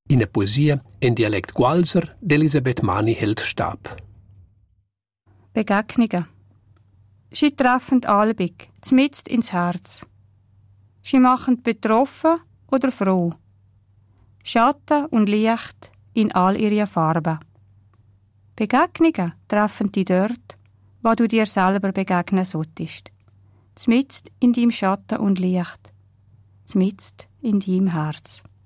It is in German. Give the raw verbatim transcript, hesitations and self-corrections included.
In der Poesie in Dialekt Gualser d'Elisabeth Mani hält Stab. Begegnungen. Sie treffen albig, zmitzt ins Herz. Sie machen betroffen oder froh. Schatten und Licht in all ihren Farben. Begegnungen treffen dich dort, wo du dir selber begegnen solltest. Zmitzt in deinem Schatten und Licht. Zmitzt in deinem Herz.